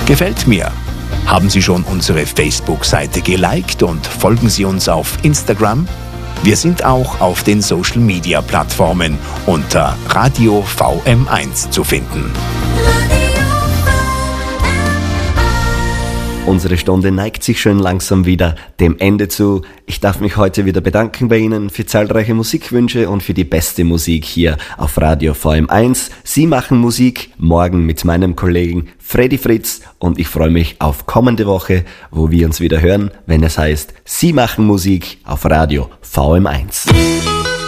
Gefällt mir? Haben Sie schon unsere Facebook-Seite geliked und folgen Sie uns auf Instagram? Wir sind auch auf den Social-Media-Plattformen unter Radio VM1 zu finden. Unsere Stunde neigt sich schön langsam wieder dem Ende zu. Ich darf mich heute wieder bedanken bei Ihnen für zahlreiche Musikwünsche und für die beste Musik hier auf Radio VM1. Sie machen Musik, morgen mit meinem Kollegen Freddy Fritz, und ich freue mich auf kommende Woche, wo wir uns wieder hören, wenn es heißt, Sie machen Musik auf Radio VM1.